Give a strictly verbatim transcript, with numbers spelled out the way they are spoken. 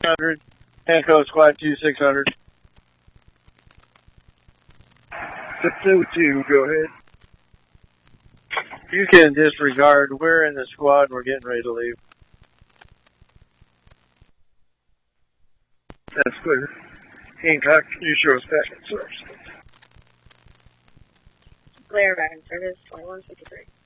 hundred. Hancock Squad two six hundred. six oh two, go ahead. You can disregard. We're in the squad. We're getting ready to leave. That's clear. Hancock, you show us back in service. Clear back in service, twenty-one fifty-three.